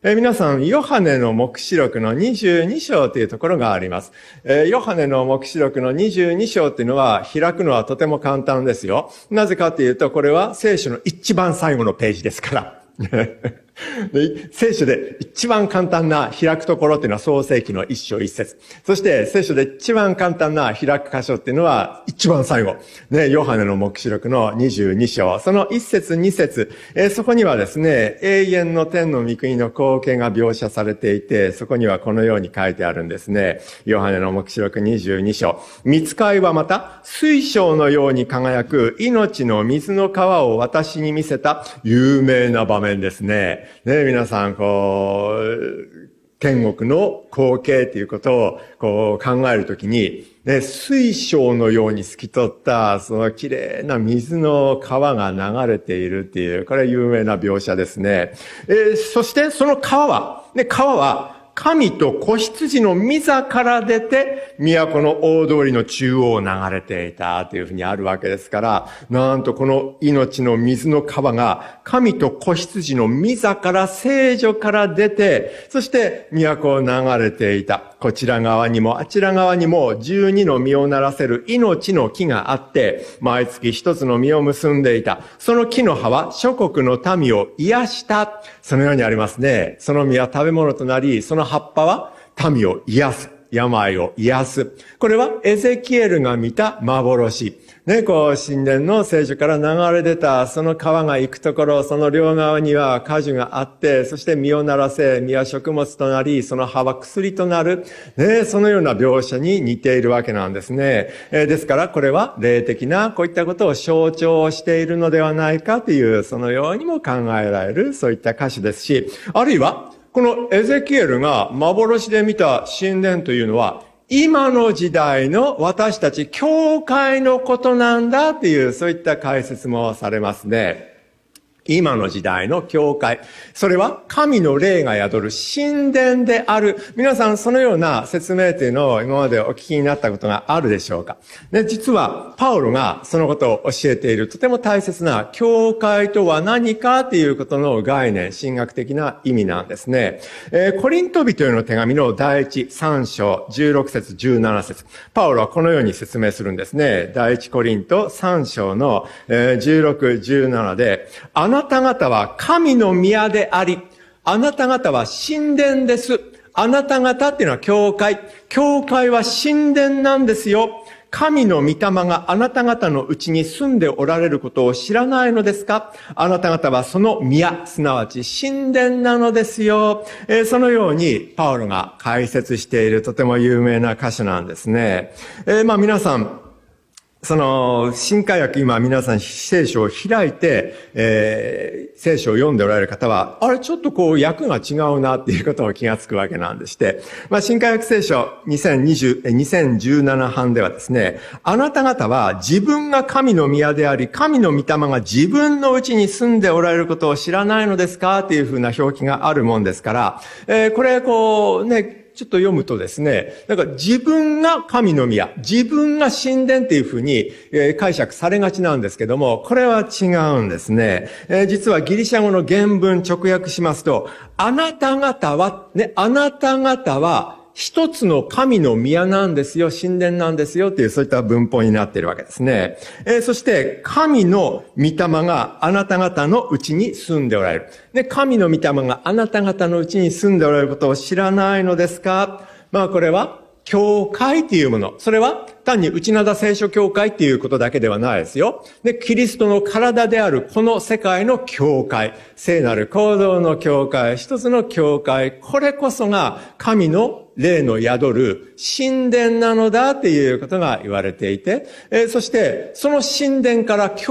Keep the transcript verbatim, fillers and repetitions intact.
えー、皆さん、ヨハネの黙示録のにじゅうに章というところがあります。えー、ヨハネの黙示録のにじゅうに章というのは開くのはとても簡単ですよ。なぜかというと、これは聖書の一番最後のページですから。で聖書で一番簡単な開くところっていうのは創世記の一章一節。そして聖書で一番簡単な開く箇所っていうのは一番最後。ね、ヨハネの黙示録のにじゅうに章。その一節二節、えー、そこにはですね、永遠の天の御国の光景が描写されていて、そこにはこのように書いてあるんですね。ヨハネの黙示録にじゅうに章。御使いはまた水晶のように輝く命の水の川を私に見せた有名な場面ですね。ね、皆さん、こう、天国の光景ということをこう考えるときに、ね、水晶のように透き通った、その綺麗な水の川が流れているっていう、これは有名な描写ですね。えー、そしてその川は、ね、川は、神と子羊の御座から出て、都の大通りの中央を流れていたというふうにあるわけですから、なんとこの命の水の川が、神と子羊の御座から聖女から出て、そして都を流れていた。こちら側にもあちら側にも十二の実をならせる命の木があって、毎月一つの実を結んでいた。その木の葉は諸国の民を癒した。そのようにありますね。その実は食べ物となり、その葉っぱは民を癒す。病を癒す。これはエゼキエルが見た幻。ね、こう、神殿の聖女から流れ出た、その川が行くところ、その両側には果樹があって、そして実をならせ、実は食物となり、その葉は薬となる。ね、そのような描写に似ているわけなんですね。えー、ですから、これは霊的な、こういったことを象徴しているのではないかという、そのようにも考えられる、そういった歌詞ですし、あるいは、このエゼキエルが幻で見た神殿というのは、今の時代の私たち教会のことなんだっていう、そういった解説もされますね。今の時代の教会。それは神の霊が宿る神殿である。皆さんそのような説明というのを今までお聞きになったことがあるでしょうか。で、実はパウロがそのことを教えているとても大切な教会とは何かということの概念、神学的な意味なんですね。えー、コリント人への手紙の第一三章じゅうろく節じゅうなな節。パウロはこのように説明するんですね。第一コリント三章のじゅうろく、じゅうななで、あなた方は神の宮であり、あなた方は神殿です。あなた方っていうのは教会。教会は神殿なんですよ。神の御霊があなた方のうちに住んでおられることを知らないのですか？あなた方はその宮、すなわち神殿なのですよ。えー、そのようにパウロが解説しているとても有名な箇所なんですね。えー、まあ皆さん、その、新海訳今皆さん聖書を開いて、えー、聖書を読んでおられる方は、あれちょっとこう訳が違うなっていうことを気がつくわけなんでして、まあ新海訳聖書にせんにじゅう、にせんじゅうなな版ではですね、あなた方は自分が神の宮であり、神の御霊が自分のうちに住んでおられることを知らないのですかっていうふうな表記があるもんですから、えー、これこうね、ちょっと読むとですね、なんか自分が神の宮、自分が神殿っていうふうに、えー、解釈されがちなんですけども、これは違うんですね。えー、実はギリシャ語の原文直訳しますと、あなた方は、ね、あなた方は、一つの神の宮なんですよ、神殿なんですよっていうそういった文法になっているわけですね。えー、そして神の御霊があなた方のうちに住んでおられる。で、神の御霊があなた方のうちに住んでおられることを知らないのですか？まあこれは教会っていうもの。それは単に内灘聖書教会っていうことだけではないですよ。で、キリストの体であるこの世界の教会。聖なる行動の教会。一つの教会。これこそが神の霊の宿る神殿なのだっていうことが言われていて、えー、そしてその神殿から